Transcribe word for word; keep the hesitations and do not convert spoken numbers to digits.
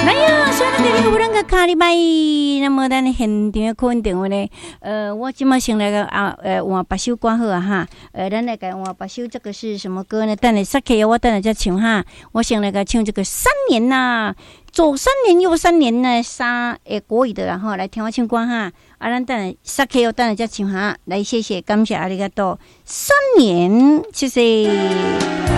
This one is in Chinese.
来呀，所以那个有咱个卡里拜，那么咱现场的肯定呢，呃，我今麦先来个啊，呃，换把手关好啊哈，呃，咱来个换把手，这个是什么歌呢？等下撒开我等下再唱哈，我先来个唱这个三年呐、啊，左三年右三年呢，三诶国语的然后来听我唱歌哈，啊，咱等下撒开我等下再唱哈，来谢谢感谢阿里个多，三年，谢谢。